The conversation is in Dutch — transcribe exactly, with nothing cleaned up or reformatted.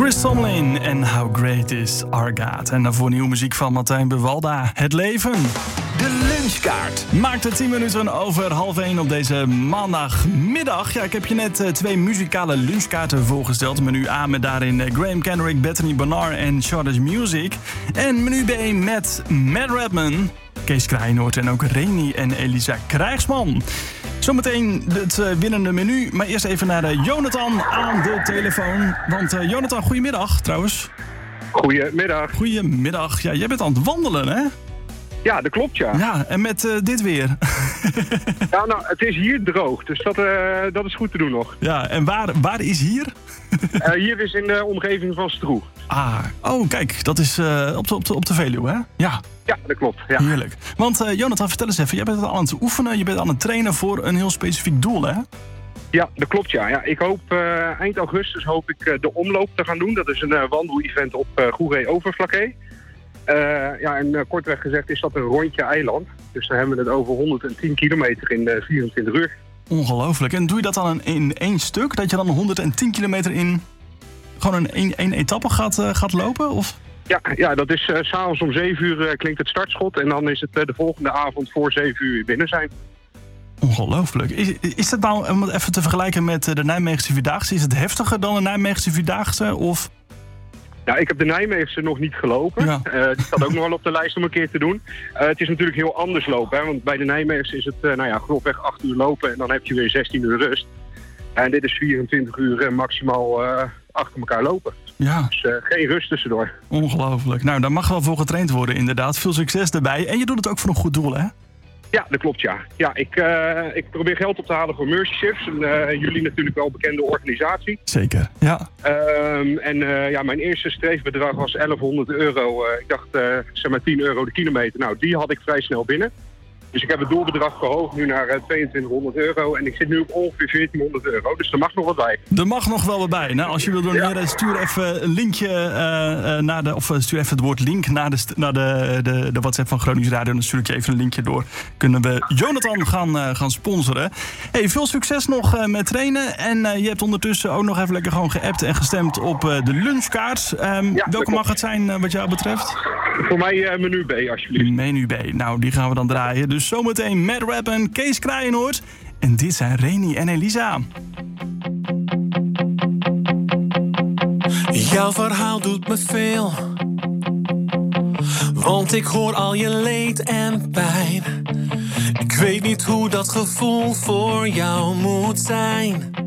Chris Tomlin en How Great Is Our God. En daarvoor nieuwe muziek van Martijn Buwalda. Het leven. De lunchkaart. Maakt het tien minuten over half één op deze maandagmiddag. Ja, ik heb je net uh, twee muzikale lunchkaarten voorgesteld. Menu A met daarin uh, Graham Kendrick, Bethany Bernard en Shortage Music. En menu B met Matt Redman, Kees Kraaienoord en ook Reni en Elisa Krijgsman. Zometeen het uh, winnende menu, maar eerst even naar uh, Jonathan aan de telefoon. Want uh, Jonathan, goedemiddag trouwens. Goedemiddag. Goedemiddag. Ja, jij bent aan het wandelen, hè? Ja, dat klopt, ja. Ja, en met uh, dit weer. Ja, nou, het is hier droog, dus dat, uh, dat is goed te doen nog. Ja, en waar, waar is hier? uh, hier is in de omgeving van Stroe. Ah, oh kijk, dat is uh, op, de, op, de, op de Veluwe, hè? Ja. Ja, dat klopt. Ja. Heerlijk. Want uh, Jonathan, vertel eens even, jij bent al aan het oefenen, je bent aan het trainen voor een heel specifiek doel, hè? Ja, dat klopt, ja. ja ik hoop uh, eind augustus hoop ik uh, de omloop te gaan doen. Dat is een uh, wandel-event op uh, Goeree-Overflakkee. Uh, ja, en uh, kortweg gezegd is dat een rondje eiland. Dus dan hebben we het over honderdtien kilometer in uh, vierentwintig uur. Ongelooflijk. En doe je dat dan in één stuk? Dat je dan honderdtien kilometer in gewoon een één, één etappe gaat, uh, gaat lopen? Of? Ja, ja, dat is uh, s'avonds om zeven uur uh, klinkt het startschot. En dan is het uh, de volgende avond voor zeven uur binnen zijn. Ongelooflijk. Is, is dat nou, om het even te vergelijken met de Nijmeegse Vierdaagse, is het heftiger dan de Nijmeegse Vierdaagse? Of? Ja, ik heb de Nijmeegse nog niet gelopen. Ja. Uh, die staat ook nog wel op de lijst om een keer te doen. Uh, het is natuurlijk heel anders lopen. Hè? Want bij de Nijmeegse is het uh, nou ja, grofweg acht uur lopen en dan heb je weer zestien uur rust. En dit is vierentwintig uur uh, maximaal uh, achter elkaar lopen. Ja. Dus uh, geen rust tussendoor. Ongelooflijk. Nou, daar mag wel voor getraind worden inderdaad. Veel succes daarbij. En je doet het ook voor een goed doel, hè? Ja, dat klopt, ja. ja ik, uh, ik probeer geld op te halen voor Mercy Ships. Een, uh, jullie natuurlijk wel bekende organisatie. Zeker, ja. Um, en uh, ja, mijn eerste streefbedrag was elfhonderd euro. Uh, ik dacht, uh, zeg maar tien euro de kilometer. Nou, die had ik vrij snel binnen. Dus ik heb het doelbedrag verhoogd nu naar uh, tweeëntwintighonderd euro. En ik zit nu op ongeveer veertienhonderd euro. Dus er mag nog wat bij. Er mag nog wel wat bij. Nou, als je wil doneren, ja. stuur even een linkje uh, naar de... Of stuur even het woord link naar de, naar de, de, de WhatsApp van Gronings Radio. Dan stuur ik je even een linkje door. Kunnen we Jonathan gaan, uh, gaan sponsoren. Hey, veel succes nog uh, met trainen. En uh, je hebt ondertussen ook nog even lekker gewoon geappt en gestemd op uh, de lunchkaart. Um, ja, welke mag het zijn uh, wat jou betreft? Voor mij uh, menu B, alsjeblieft. Menu B. Nou, die gaan we dan draaien. Dus zometeen Matt Redman, Kees Kraaienoord. En dit zijn Reni en Elisa. Jouw verhaal doet me veel. Want ik hoor al je leed en pijn. Ik weet niet hoe dat gevoel voor jou moet zijn.